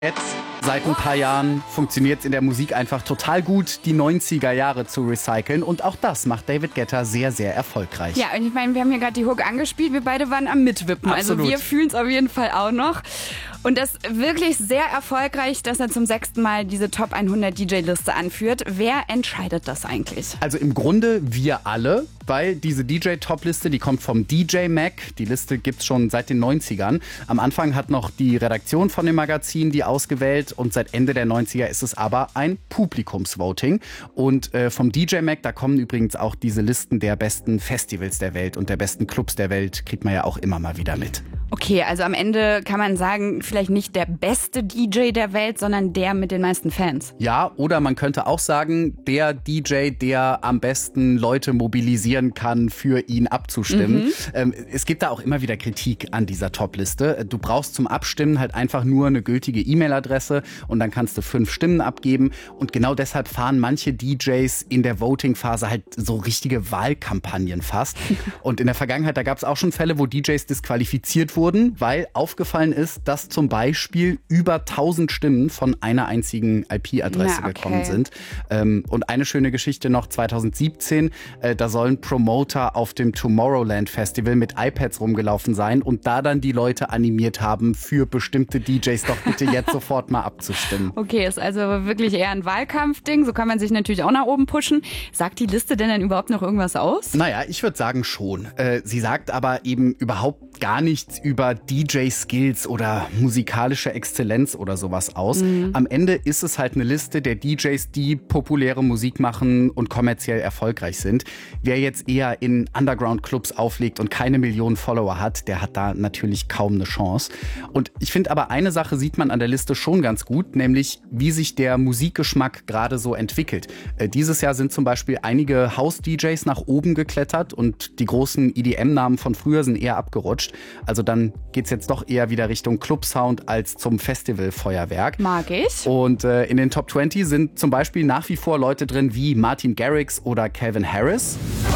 Jetzt, seit ein paar Jahren, funktioniert es in der Musik einfach total gut, die 90er Jahre zu recyceln. Und auch das macht David Guetta sehr, sehr erfolgreich. Ja, und ich meine, wir haben hier gerade die Hook angespielt, wir beide waren am Mitwippen. Absolut. Also wir fühlen es auf jeden Fall auch noch. Und das ist wirklich sehr erfolgreich, dass er zum 6. Mal diese Top 100 DJ-Liste anführt. Wer entscheidet das eigentlich? Also im Grunde wir alle, weil diese DJ-Top-Liste, die kommt vom DJ Mag. Die Liste gibt's schon seit den 90ern. Am Anfang hat noch die Redaktion von dem Magazin die ausgewählt und seit Ende der 90er ist es aber ein Publikumsvoting. Und vom DJ Mag, da kommen übrigens auch diese Listen der besten Festivals der Welt und der besten Clubs der Welt, kriegt man ja auch immer mal wieder mit. Okay, also am Ende kann man sagen, vielleicht nicht der beste DJ der Welt, sondern der mit den meisten Fans. Ja, oder man könnte auch sagen, der DJ, der am besten Leute mobilisieren kann, für ihn abzustimmen. Es gibt da auch immer wieder Kritik an dieser Top-Liste. Du brauchst zum Abstimmen halt einfach nur eine gültige E-Mail-Adresse und dann kannst du 5 Stimmen abgeben. Und genau deshalb fahren manche DJs in der Voting-Phase halt so richtige Wahlkampagnen fast. Und in der Vergangenheit, da gab es auch schon Fälle, wo DJs disqualifiziert wurden, weil aufgefallen ist, dass zum Beispiel über 1000 Stimmen von einer einzigen IP-Adresse gekommen sind. Und eine schöne Geschichte noch, 2017, da sollen Promoter auf dem Tomorrowland Festival mit iPads rumgelaufen sein und da dann die Leute animiert haben, für bestimmte DJs doch bitte jetzt sofort mal abzustimmen. Okay, ist also wirklich eher ein Wahlkampfding. So kann man sich natürlich auch nach oben pushen. Sagt die Liste denn dann überhaupt noch irgendwas aus? Naja, ich würde sagen schon. Sie sagt aber eben überhaupt gar nichts über DJ-Skills oder musikalische Exzellenz oder sowas aus. Am Ende ist es halt eine Liste der DJs, die populäre Musik machen und kommerziell erfolgreich sind. Wer jetzt eher in Underground-Clubs auflegt und keine Millionen Follower hat, der hat da natürlich kaum eine Chance. Und ich finde aber, eine Sache sieht man an der Liste schon ganz gut, nämlich wie sich der Musikgeschmack gerade so entwickelt. Dieses Jahr sind zum Beispiel einige House-DJs nach oben geklettert und die großen EDM-Namen von früher sind eher abgerutscht. Also dann geht's jetzt doch eher wieder Richtung Club-Sound als zum Festival-Feuerwerk. Mag ich. Und in den Top 20 sind zum Beispiel nach wie vor Leute drin wie Martin Garrix oder Calvin Harris.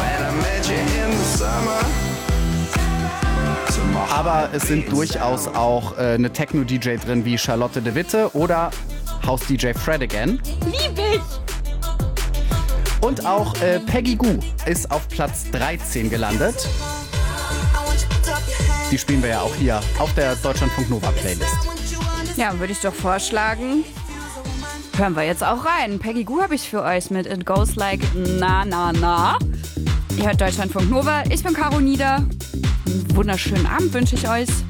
Aber es sind durchaus auch eine Techno-DJ drin wie Charlotte de Witte oder House-DJ Fred Again. Lieb ich! Und auch Peggy Gou ist auf Platz 13 gelandet. Die spielen wir ja auch hier auf der Deutschlandfunk Nova Playlist. Ja, würde ich doch vorschlagen. Hören wir jetzt auch rein. Peggy Gou habe ich für euch mit It Goes Like Na Na Na. Ihr hört Deutschlandfunk Nova. Ich bin Caro Nieder. Einen wunderschönen Abend wünsche ich euch.